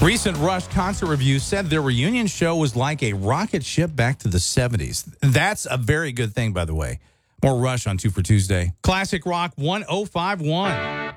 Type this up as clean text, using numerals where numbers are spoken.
Recent Rush concert review said their reunion show was like a rocket ship back to the 70s. That's a very good thing, by the way. More Rush on 2 for Tuesday. Classic Rock 1051.